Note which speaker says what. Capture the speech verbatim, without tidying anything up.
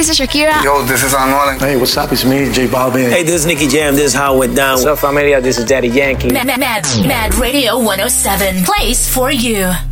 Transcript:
Speaker 1: this is Shakira.
Speaker 2: Yo, this is Anuel.
Speaker 3: Hey, what's up? It's me, J Balvin.
Speaker 4: Hey, this is Nicky Jam. This is how it went down.
Speaker 5: What's up, familia? This is Daddy Yankee.
Speaker 6: Mad, Mad, Mad Radio one oh seven plays for you.